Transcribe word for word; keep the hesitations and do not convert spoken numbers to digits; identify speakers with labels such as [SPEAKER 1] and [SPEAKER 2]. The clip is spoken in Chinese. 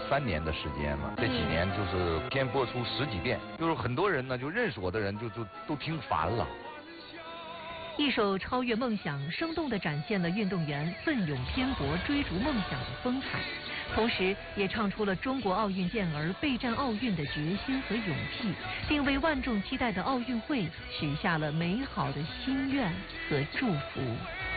[SPEAKER 1] 三年的时间了，这几年就是天播出十几遍，就是很多人呢就认识我的人就就都听烦了。
[SPEAKER 2] 一首超越梦想，生动地展现了运动员奋勇拼搏、追逐梦想的风采，同时也唱出了中国奥运健儿备战奥运的决心和勇气，并为万众期待的奥运会许下了美好的心愿和祝福。